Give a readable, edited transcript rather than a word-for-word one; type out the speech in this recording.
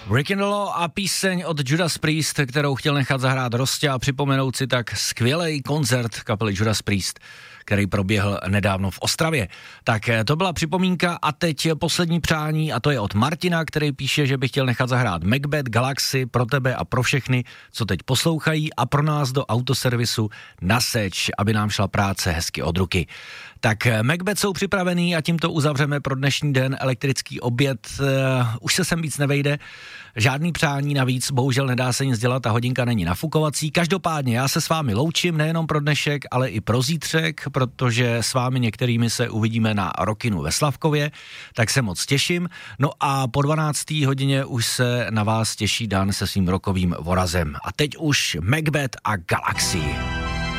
Breaking the Law a píseň od Judas Priest, kterou chtěl nechat zahrát Rostě a připomenout si tak skvělý koncert kapely Judas Priest, který proběhl nedávno v Ostravě. Tak to byla připomínka a teď poslední přání a to je od Martina, který píše, že by chtěl nechat zahrát Macbeth Galaxy pro tebe a pro všechny, co teď poslouchají a pro nás do autoservisu na seč, aby nám šla práce hezky od ruky. Tak Macbeth jsou připravený a tímto uzavřeme pro dnešní den elektrický oběd. Už se sem víc nevejde, žádný přání navíc, bohužel nedá se nic dělat a hodinka není nafukovací. Každopádně já se s vámi loučím nejenom pro dnešek, ale i pro zítřek, protože s vámi některými se uvidíme na Rockinu ve Slavkově, tak se moc těším. No a po 12. hodině už se na vás těší Dan se svým rockovým vorazem. A teď už Macbeth a Galaxy.